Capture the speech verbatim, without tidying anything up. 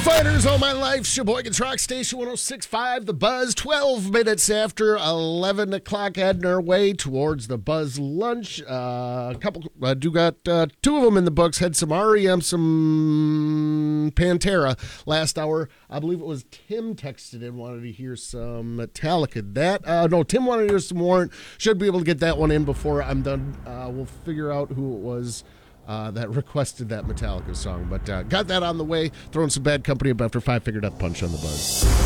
Fighters, All My Life, Sheboygan's Rock Station one oh six point five, The Buzz, twelve minutes after eleven o'clock, heading our way towards the Buzz lunch. Uh, a couple, I uh, do got uh, two of them in the books, had some R E M, some Pantera last hour. I believe it was Tim texted in, wanted to hear some Metallica. That, uh, no, Tim wanted to hear some Warrant. Should be able to get that one in before I'm done. Uh, we'll figure out who it was Uh, that requested that Metallica song. But uh, got that on the way. Throwing some Bad Company up after five. Figured out the punch on the Buzz.